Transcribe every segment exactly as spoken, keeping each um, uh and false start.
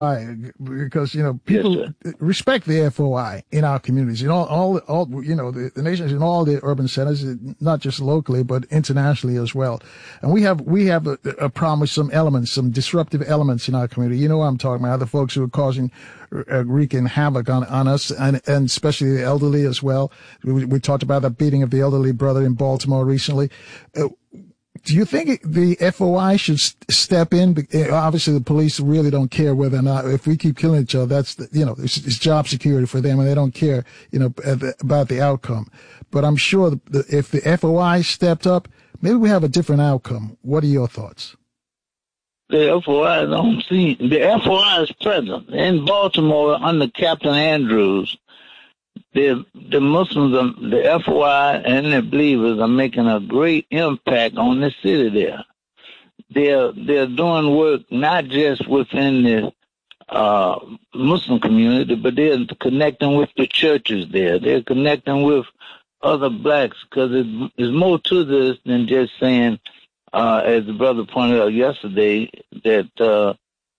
I, because, you know, people yes, respect the F O I in our communities, in all, all, all, you know, the, the nations in all the urban centers, not just locally, but internationally as well. And we have, we have a, a problem with some elements, some disruptive elements in our community. You know what I'm talking about, the folks who are causing, uh, wreaking havoc on, on us, and, and especially the elderly as well. We, we talked about the beating of the elderly brother in Baltimore recently. Uh, Do you think the F O I should step in? Obviously, the police really don't care whether or not, if we keep killing each other, that's, the, you know, it's, it's job security for them, and they don't care, you know, about the outcome. But I'm sure the, if the F O I stepped up, maybe we have a different outcome. What are your thoughts? The F O I don't see, the F O I is present in Baltimore under Captain Andrews. The the Muslims, the F O I and the believers are making a great impact on the city there. They're, they're doing work not just within the uh, Muslim community, but they're connecting with the churches there. They're connecting with other blacks, because there's more to this than just saying, uh, as the brother pointed out yesterday, that uh,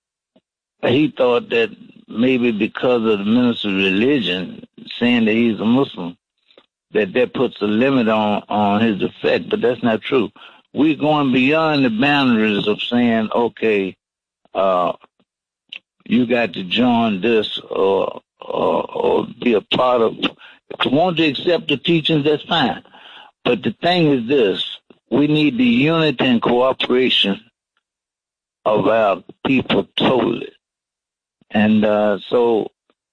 he thought that maybe because of the minister's religion, saying that he's a Muslim, that that puts a limit on, on his effect, but that's not true. We're going beyond the boundaries of saying, okay, uh, you got to join this or, or, or be a part of, if you want to accept the teachings, that's fine. But the thing is this, we need the unity and cooperation of our people totally. And uh, so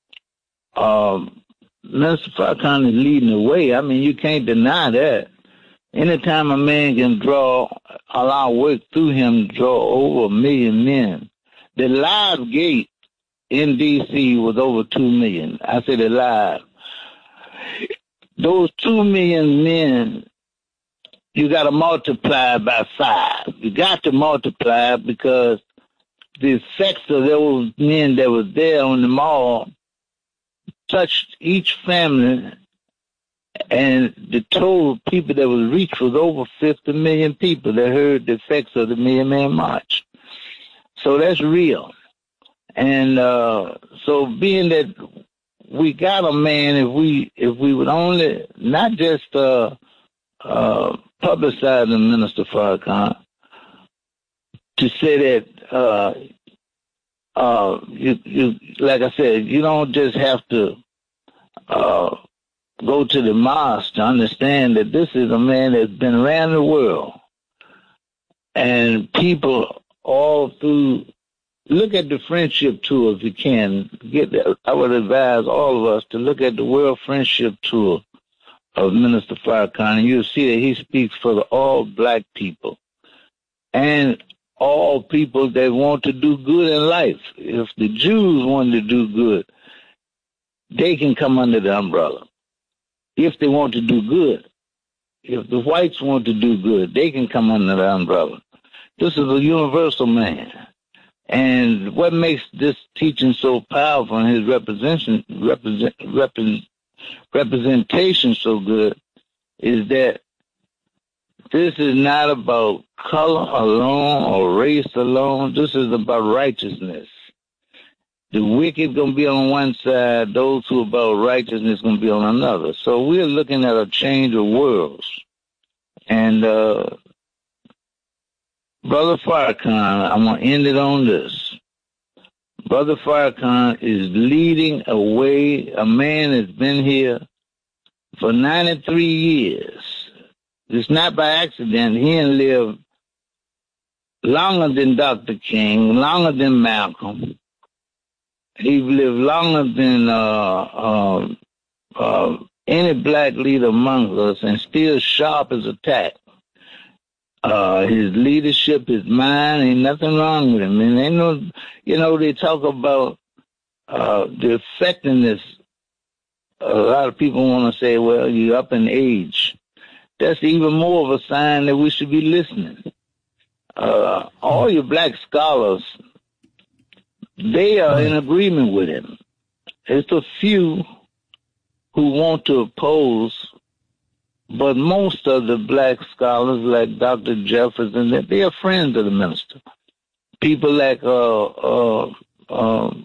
um, Mister Farrakhan is leading the way. I mean, you can't deny that. Anytime a man can draw, allow work through him to draw over a million men. The live gate in D C was over two million. I said the live. Those two million men, you got to multiply by five. You got to multiply, because the effects of those men that was there on the mall touched each family, and the total people that was reached was over fifty million people that heard the effects of the Million Man March. So that's real. And uh, so being that we got a man, if we if we would only not just uh, uh, publicize the Minister Farrakhan, to say that uh, uh, you, you, like I said, you don't just have to uh, go to the mosque to understand that this is a man that's been around the world, and people all through. Look at the friendship tour if you can. Get that. I would advise all of us to look at the World Friendship Tour of Minister Farrakhan, and you'll see that he speaks for the all black people and all people that want to do good in life. If the Jews want to do good, they can come under the umbrella. If they want to do good, if the whites want to do good, they can come under the umbrella. This is a universal man. And what makes this teaching so powerful and his representation, represent, represent, representation so good is that this is not about color alone or race alone. This is about righteousness. The wicked going to be on one side, those who are about righteousness going to be on another. So we're looking at a change of worlds. And uh Brother Farrakhan, I'm going to end it on this. Brother Farrakhan is leading a way. A man has been here for ninety-three years. It's not by accident. He has lived longer than Doctor King, longer than Malcolm. He lived longer than uh, uh, uh, any black leader among us, and still sharp as a tack. Uh, his leadership, his mind, ain't nothing wrong with him. And ain't no, you know, they talk about, uh, the effectiveness. A lot of people want to say, well, you're up in age. That's even more of a sign that we should be listening. Uh, all your black scholars, they are in agreement with him. It's a few who want to oppose. But most of the black scholars, like Doctor Jefferson, they are friends of the minister. People like uh, uh, um,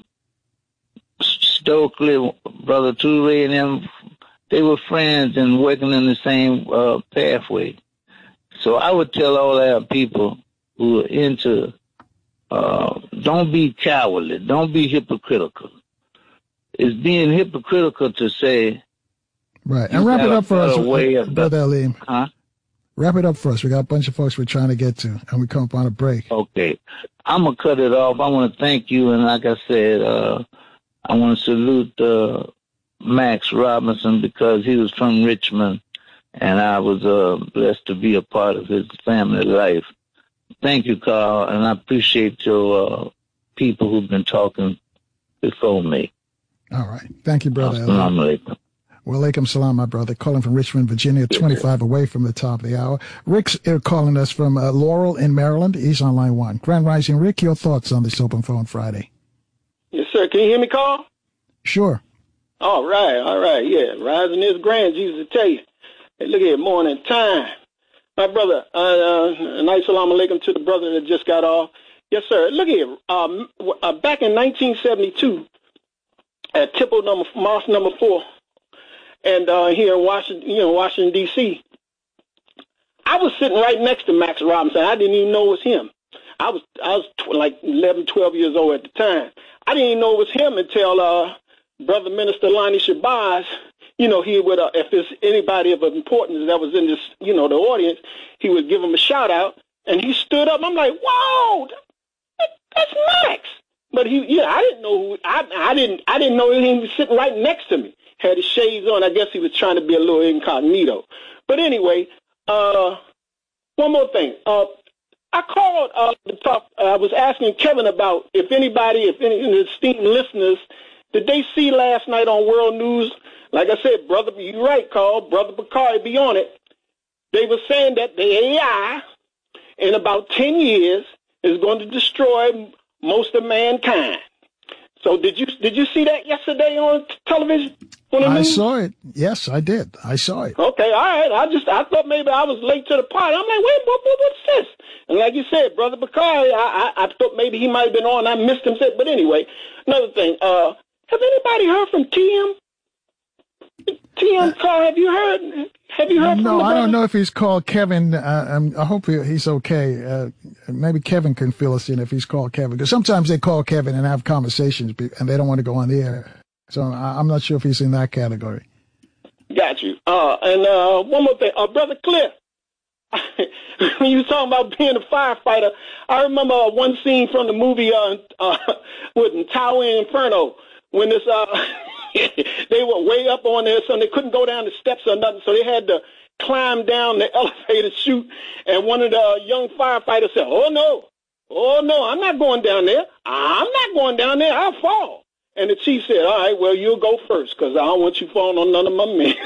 Stokely, Brother Toure, and them, they were friends and working in the same uh, pathway. So I would tell all our people who are into, uh, don't be cowardly, don't be hypocritical. It's being hypocritical to say, right. And wrap it up for us, uh, Brother Aleem. Huh? Wrap it up for us. We got a bunch of folks we're trying to get to, and we come up on a break. Okay. I'm going to cut it off. I want to thank you, and like I said, uh, I want to salute uh, Max Robinson because he was from Richmond, and I was uh, blessed to be a part of his family life. Thank you, Carl, and I appreciate your uh, people who've been talking before me. All right. Thank you, Brother. Assalamu alaikum. Wa alaikum salam, my brother. Calling from Richmond, Virginia, twenty-five away from the top of the hour. Rick's uh, calling us from uh, Laurel in Maryland. He's on line one. Grand Rising, Rick, your thoughts on this Open Phone Friday? Yes, sir. Can you hear me, Carl? Sure. All right, all right, yeah. Rising is grand, Jesus tell you. Hey, look here, morning time. My brother, uh, uh, nice salam alaikum to the brother that just got off. Yes, sir. Look here, um, uh, back in nineteen seventy-two, at Temple number, Mosque number four, and uh, here in Washington, you know, Washington, D C, I was sitting right next to Max Robinson. I didn't even know it was him. I was I was tw- like eleven, twelve years old at the time. I didn't even know it was him until uh, Brother Minister Lonnie Shabazz, you know, he would, uh, if there's anybody of importance that was in this, you know, the audience, he would give him a shout out, and he stood up. I'm like, whoa, that, that's Max. But he, yeah, I didn't know who, I, I didn't, I didn't know he was sitting right next to me. Had his shades on. I guess he was trying to be a little incognito. But anyway, uh, one more thing. Uh, I called uh, to talk. Uh, I was asking Kevin about if anybody, if any of the esteemed listeners, did they see last night on World News? Like I said, brother, you're right, Carl. Brother Bakari be on it. They were saying that the A I, in about ten years, is going to destroy most of mankind. So did you did you see that yesterday on television? On the I news? saw it. Yes, I did. I saw it. Okay, all right. I just I thought maybe I was late to the party. I'm like, wait, what, what what's this? And like you said, Brother Bakari, I, I I thought maybe he might have been on. I missed him. But anyway, another thing. Uh, have anybody heard from T M? T M, Carl, have you heard? Have you heard from No, the I don't brother? know if he's called Kevin. Uh, um, I hope he, he's okay. Uh, maybe Kevin can fill us in if he's called Kevin. Because sometimes they call Kevin and have conversations, and they don't want to go on the air. So I, I'm not sure if he's in that category. Got you. Uh, and uh, one more thing. Uh, Brother Cliff, when you was talking about being a firefighter, I remember uh, one scene from the movie uh, uh, with Tower Inferno when this uh, they were way up on there, so they couldn't go down the steps or nothing, so they had to climb down the elevator chute, and one of the young firefighters said, oh, no, oh, no, I'm not going down there. I'm not going down there. I'll fall. And the chief said, all right, well, you'll go first because I don't want you falling on none of my men.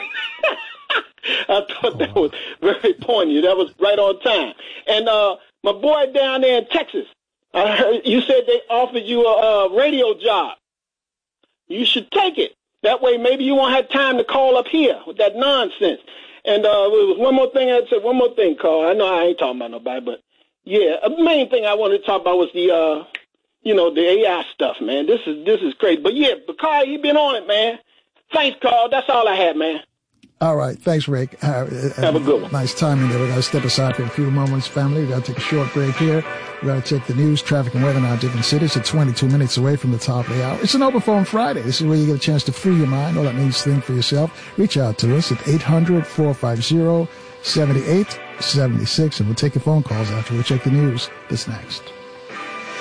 I thought that was very poignant. That was right on time. And uh, my boy down there in Texas, I heard you said they offered you a, a radio job. You should take it. That way maybe you won't have time to call up here with that nonsense. And uh, there was one more thing I said, one more thing, Carl. I know I ain't talking about nobody, but, yeah, the main thing I wanted to talk about was the, uh, you know, the A I stuff, man. This is this is crazy. But, yeah, Bakari, he been on it, man. Thanks, Carl. That's all I had, man. All right. Thanks, Rick. Uh, Have a good one. Nice timing there. We got to step aside for a few moments, family. We got to take a short break here. We got to check the news, traffic, and weather in our different cities. At twenty-two minutes away from the top of the hour. It's an Open Phone Friday. This is where you get a chance to free your mind. All that means think for yourself. Reach out to us at eight hundred, four five zero, seven eight seven six, and we'll take your phone calls after we check the news. This next.